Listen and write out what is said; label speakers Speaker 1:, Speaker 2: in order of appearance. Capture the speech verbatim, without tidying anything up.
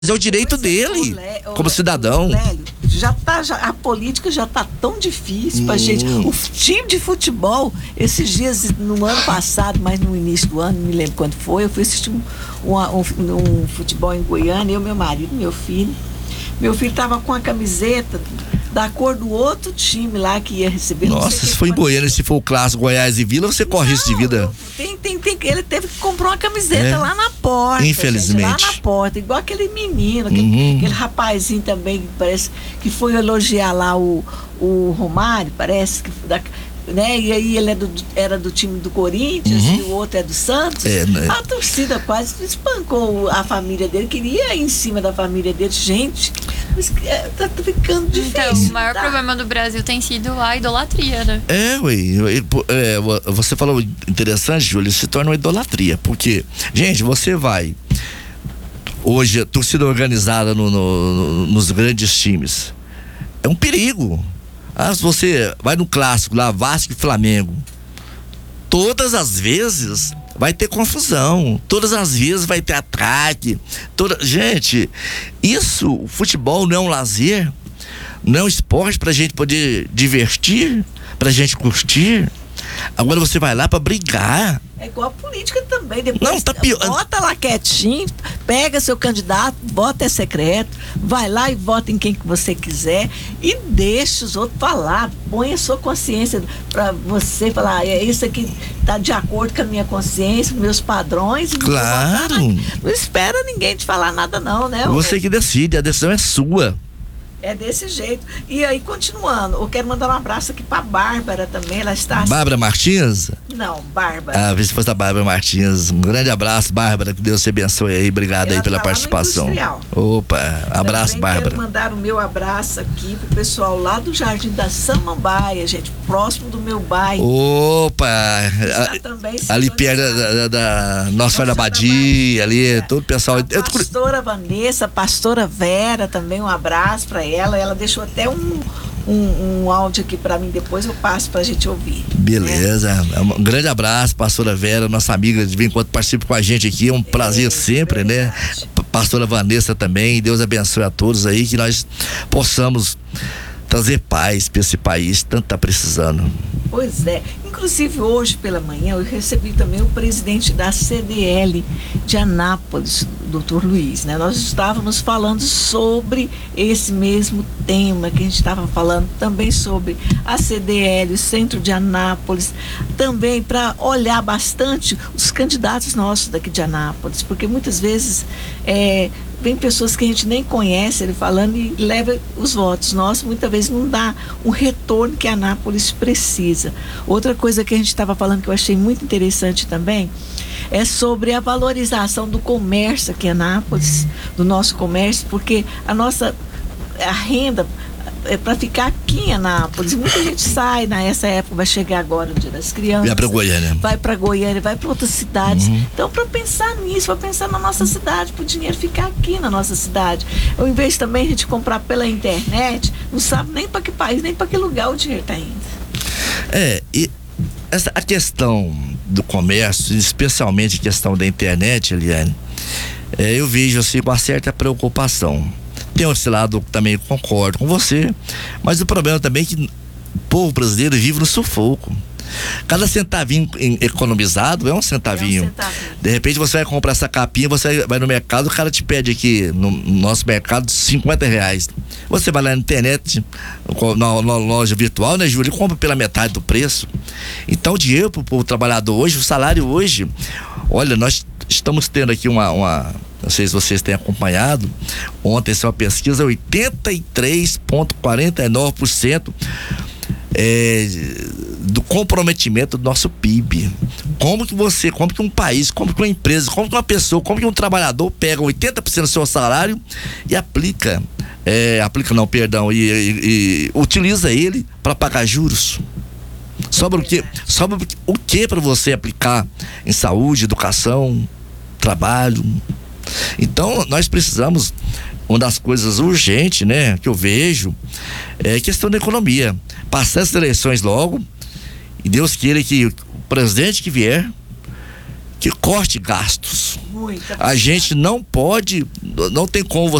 Speaker 1: é o direito dele, como cidadão.
Speaker 2: Lélio, já tá, já, a política já tá tão difícil hum. pra gente. O time de futebol, esses dias, no ano passado, mas no início do ano, não me lembro quando foi, eu fui assistir um, um, um, um futebol em Goiânia, eu, meu marido, meu filho. Meu filho tava com a camiseta da cor do outro time lá que ia receber.
Speaker 1: Nossa, se for em Goiânia, se for o clássico Goiás e Vila, você corre isso de vida.
Speaker 2: Tem, tem, tem, ele teve que comprar uma camiseta é. lá na porta.
Speaker 1: Infelizmente.
Speaker 2: Gente, lá na porta, igual aquele menino, aquele, uhum. aquele rapazinho também, parece que foi elogiar lá o, o Romário, parece que da, né? E aí ele é do, era do time do Corinthians uhum. e o outro é do Santos.
Speaker 1: É, né?
Speaker 2: A torcida quase espancou a família dele, queria ir em cima da família dele. Gente, tá ficando difícil.
Speaker 3: Então, o maior tá? problema do Brasil tem sido a idolatria, né?
Speaker 1: É, ué, é, você falou interessante, Júlio, se torna uma idolatria, porque, gente, você vai hoje, a torcida organizada no, no, nos grandes times, é um perigo. Ah, se você vai no clássico lá, Vasco e Flamengo, todas as vezes vai ter confusão, todas as vezes vai ter ataque, toda... gente, isso, o futebol não é um lazer, não é um esporte pra gente poder divertir, pra gente curtir. Agora você vai lá pra brigar.
Speaker 2: É igual a política também. Depois
Speaker 1: não, tá pior.
Speaker 2: Bota lá quietinho, pega seu candidato, vota é secreto, vai lá e vota em quem que você quiser e deixa os outros falar. Põe a sua consciência pra você falar, é isso aqui tá de acordo com a minha consciência, com meus padrões.
Speaker 1: Claro.
Speaker 2: Não, não espera ninguém te falar nada não, né?
Speaker 1: Você que decide, a decisão é sua.
Speaker 2: É desse jeito. E aí, continuando, eu quero mandar um abraço aqui pra Bárbara também, ela está...
Speaker 1: Bárbara Martins?
Speaker 2: Não, Bárbara.
Speaker 1: Ah, vê se fosse a Bárbara Martins. Um grande abraço, Bárbara, que Deus te abençoe aí, obrigado ela aí pela tá participação. Opa, abraço, também Bárbara.
Speaker 2: Quero mandar o meu abraço aqui pro pessoal lá do Jardim da Samambaia, gente, próximo do meu bairro.
Speaker 1: Opa, a, ali perto da, da, da Nossa Senhora da Badia, ali, é. todo o pessoal.
Speaker 2: A pastora Vanessa, a pastora Vera, também um abraço pra ela. Ela, ela deixou até um, um, um áudio aqui pra mim, depois eu passo pra gente ouvir.
Speaker 1: Beleza, né? Um grande abraço, pastora Vera, nossa amiga, de vez em quando participa com a gente aqui, é um prazer é, sempre, verdade. né? Pastora Vanessa também, Deus abençoe a todos aí, que nós possamos trazer paz para esse país, tanto tá precisando.
Speaker 2: Pois é, inclusive hoje pela manhã eu recebi também o presidente da C D L de Anápolis, doutor Luiz, né? Nós estávamos falando sobre esse mesmo tema que a gente estava falando, também sobre a C D L, o centro de Anápolis, também para olhar bastante os candidatos nossos daqui de Anápolis, porque muitas vezes é, vem pessoas que a gente nem conhece, ele falando, e leva os votos nossos, muitas vezes não dá um retorno que Anápolis precisa. Outra coisa que a gente estava falando que eu achei muito interessante também é sobre a valorização do comércio aqui em Anápolis, do nosso comércio, porque a nossa a renda é para ficar aqui em Anápolis. Muita gente sai nessa época, vai chegar agora o Dia das Crianças.
Speaker 1: Vai para Goiânia.
Speaker 2: Vai para Goiânia, vai para outras cidades.
Speaker 1: Uhum.
Speaker 2: Então, para pensar nisso, para pensar na nossa cidade, para o dinheiro ficar aqui na nossa cidade. Ao invés também a gente comprar pela internet, não sabe nem para que país, nem para que lugar o dinheiro está indo.
Speaker 1: É, e essa, a questão do comércio, especialmente a questão da internet, Eliane, é, eu vejo assim com uma certa preocupação. Tem esse lado também, concordo com você, mas o problema também é que o povo brasileiro vive no sufoco. Cada centavinho economizado é um centavinho. É um centavinho. De repente você vai comprar essa capinha, você vai no mercado, o cara te pede aqui no nosso mercado cinquenta reais. Você vai lá na internet, na, na loja virtual, né, Júlio? Compra pela metade do preço. Então o dinheiro pro povo trabalhador hoje, o salário hoje, olha, nós estamos tendo aqui uma, uma não sei se vocês têm acompanhado, ontem essa é uma pesquisa, oitenta e três vírgula quarenta e nove por cento é, do comprometimento do nosso P I B. Como que você, como que um país, como que uma empresa, como que uma pessoa, como que um trabalhador pega oitenta por cento do seu salário e aplica, é, aplica não, perdão, e, e, e utiliza ele para pagar juros? Sobra o quê? Sobra o quê para você aplicar em saúde, educação, trabalho? Então nós precisamos, uma das coisas urgentes, né, que eu vejo é a questão da economia. Passar essas eleições logo e Deus queira que o presidente que vier que corte gastos.
Speaker 2: Muita
Speaker 1: A gente não pode, não tem como